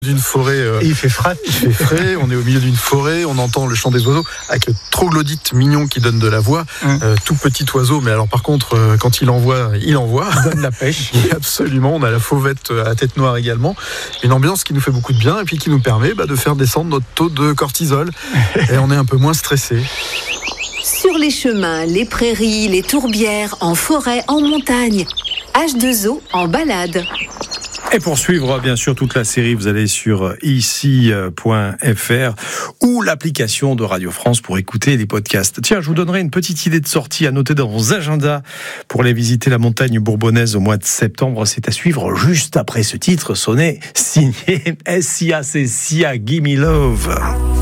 D'une forêt. Et il fait frais. Il fait frais, on est au milieu d'une forêt, on entend le chant des oiseaux avec le troglodyte mignon qui donne de la voix. Tout petit oiseau, mais alors par contre, quand il envoie. Il donne la pêche. Absolument, on a la fauvette à tête noire également. Une ambiance qui nous fait beaucoup de bien et puis qui nous permet de faire descendre notre taux de cortisol. Et on est un peu moins stressé. Sur les chemins, les prairies, les tourbières, en forêt, en montagne. H2O en balade. Et pour suivre bien sûr toute la série, vous allez sur ici.fr ou l'application de Radio France pour écouter les podcasts. Tiens, je vous donnerai une petite idée de sortie à noter dans vos agendas pour aller visiter la montagne bourbonnaise au mois de septembre. C'est à suivre juste après ce titre sonné, signé SIA, c'est Sia, Gimme Love.